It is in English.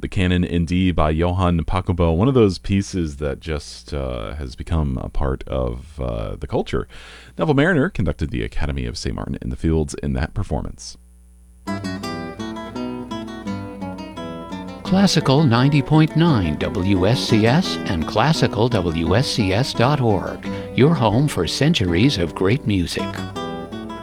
the Canon in D by Johann Pacubo, one of those pieces that just has become a part of the culture. Neville Mariner conducted the Academy of St. Martin in the Fields in that performance. Classical 90.9 WSCS and classicalwscs.org, your home for centuries of great music.